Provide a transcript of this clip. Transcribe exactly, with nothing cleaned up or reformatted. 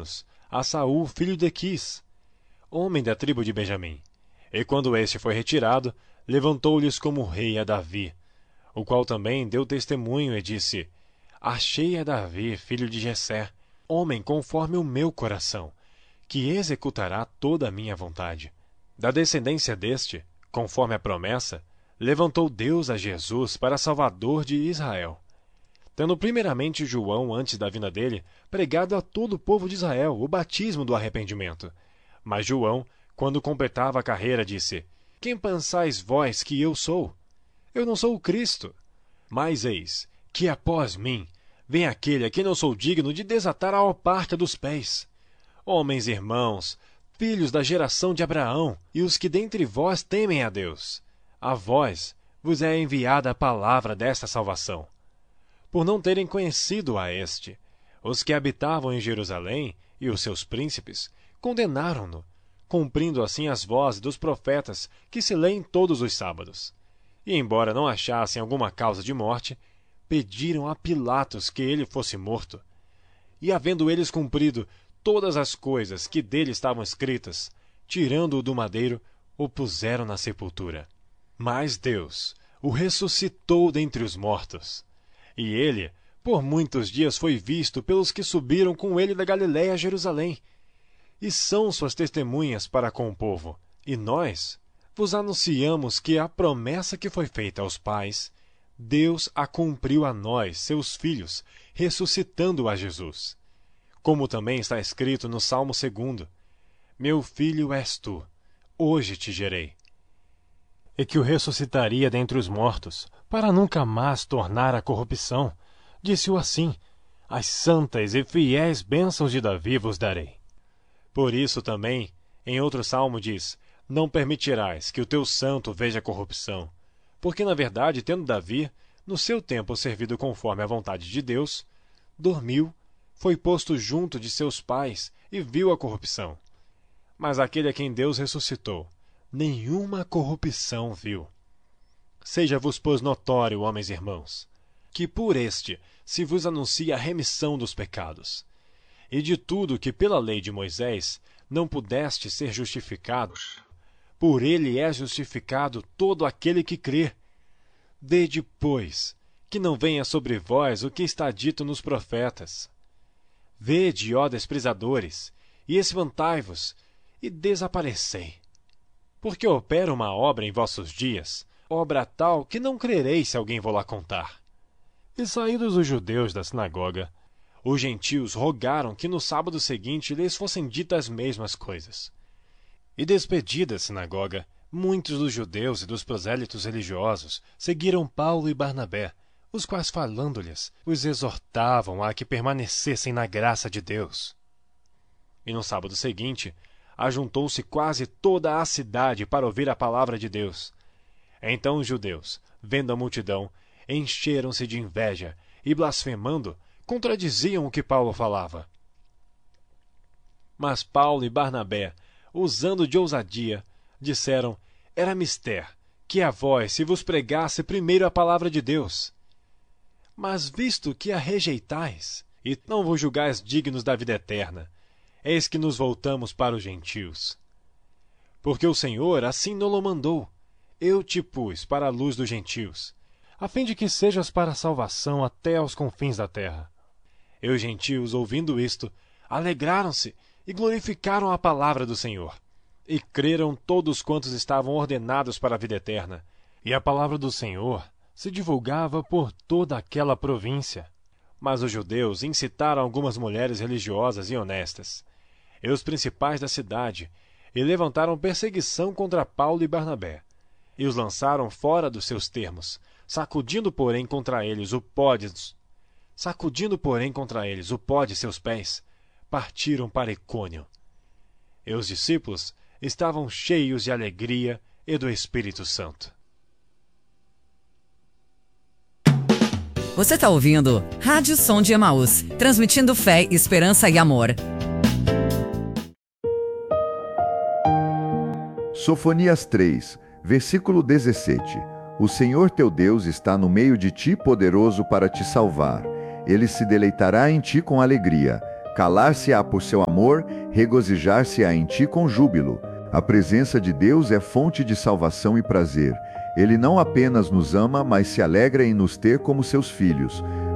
reinos a Saul, filho de Quis, homem da tribo de Benjamim. E quando este foi retirado, levantou-lhes como rei a Davi, o qual também deu testemunho e disse: Achei a Davi, filho de Jessé, homem conforme o meu coração, que executará toda a minha vontade. Da descendência deste, conforme a promessa, levantou Deus a Jesus para Salvador de Israel, tendo primeiramente João, antes da vinda dele, pregado a todo o povo de Israel o batismo do arrependimento. Mas João, quando completava a carreira, disse: Quem pensais vós que eu sou? Eu não sou o Cristo. Mas eis que após mim vem aquele a quem não sou digno de desatar a alparca dos pés. Homens irmãos, filhos da geração de Abraão, e os que dentre vós temem a Deus, a vós vos é enviada a palavra desta salvação. Por não terem conhecido a este, os que habitavam em Jerusalém e os seus príncipes condenaram-no, cumprindo assim as vozes dos profetas que se lêem todos os sábados. E, embora não achassem alguma causa de morte, pediram a Pilatos que ele fosse morto. E, havendo eles cumprido todas as coisas que dele estavam escritas, tirando-o do madeiro, o puseram na sepultura. Mas Deus o ressuscitou dentre os mortos. E ele, por muitos dias, foi visto pelos que subiram com ele da Galiléia a Jerusalém. E são suas testemunhas para com o povo. E nós vos anunciamos que a promessa que foi feita aos pais, Deus a cumpriu a nós, seus filhos, ressuscitando a Jesus. Como também está escrito no Salmo segundo: Meu filho és tu, hoje te gerei. E que o ressuscitaria dentre os mortos, para nunca mais tornar a corrupção. Disse-o assim: As santas e fiéis bênçãos de Davi vos darei. Por isso também, em outro salmo diz: Não permitirás que o teu santo veja corrupção. Porque, na verdade, tendo Davi, no seu tempo servido conforme a vontade de Deus, dormiu, foi posto junto de seus pais e viu a corrupção. Mas aquele a quem Deus ressuscitou, nenhuma corrupção viu. Seja-vos, pois, notório, homens irmãos, que por este se vos anuncia a remissão dos pecados. E de tudo que pela lei de Moisés não pudeste ser justificados, por ele é justificado todo aquele que crê. Vede, pois, que não venha sobre vós o que está dito nos profetas. Vede, ó desprezadores, e espantai-vos, e desaparecei. Porque opera uma obra em vossos dias, obra tal que não crereis se alguém vô-la contar. E saídos os judeus da sinagoga, os gentios rogaram que no sábado seguinte lhes fossem ditas as mesmas coisas. E despedida a sinagoga, muitos dos judeus e dos prosélitos religiosos seguiram Paulo e Barnabé, os quais, falando-lhes, os exortavam a que permanecessem na graça de Deus. E no sábado seguinte, ajuntou-se quase toda a cidade para ouvir a palavra de Deus. Então os judeus, vendo a multidão, encheram-se de inveja e, blasfemando, contradiziam o que Paulo falava. Mas Paulo e Barnabé, usando de ousadia, disseram: Era mister que a vós se vos pregasse primeiro a palavra de Deus. Mas visto que a rejeitais, e não vos julgais dignos da vida eterna, eis que nos voltamos para os gentios. Porque o Senhor assim nolo mandou: Eu te pus para a luz dos gentios, a fim de que sejas para a salvação até aos confins da terra. E os gentios, ouvindo isto, alegraram-se e glorificaram a palavra do Senhor. E creram todos quantos estavam ordenados para a vida eterna. E a palavra do Senhor se divulgava por toda aquela província. Mas os judeus incitaram algumas mulheres religiosas e honestas, e os principais da cidade, e levantaram perseguição contra Paulo e Barnabé, e os lançaram fora dos seus termos, sacudindo, porém, contra eles o pó de, sacudindo, porém, contra eles o pó de seus pés, partiram para Icônio. E os discípulos estavam cheios de alegria e do Espírito Santo. Você está ouvindo Rádio Som de Emaús, transmitindo fé, esperança e amor. Sofonias três, versículo dezessete. O Senhor teu Deus está no meio de ti, poderoso para te salvar. Ele se deleitará em ti com alegria. Calar-se-á por seu amor, regozijar-se-á em ti com júbilo. A presença de Deus é fonte de salvação e prazer. Ele não apenas nos ama, mas se alegra em nos ter como seus filhos.